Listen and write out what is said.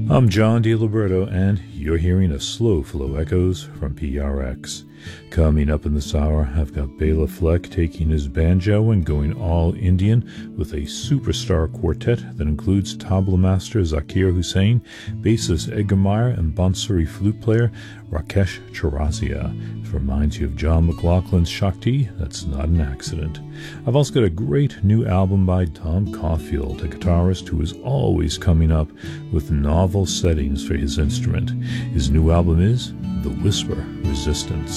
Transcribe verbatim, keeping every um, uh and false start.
I'm John DiLiberto, and you're hearing a slow flow echoes from P R X. Coming up in this hour, I've got Bela Fleck taking his banjo and going all Indian with a superstar quartet that includes tabla master Zakir Hussain, bassist Edgar Meyer, and bansuri flute player Rakesh Chaurasia. It reminds you of John McLaughlin's Shakti. That's not an accident. I've also got a great new album by Tom Caulfield, a guitarist who is always coming up with novel settings for his instrument. His new album is The Whisper Resistance.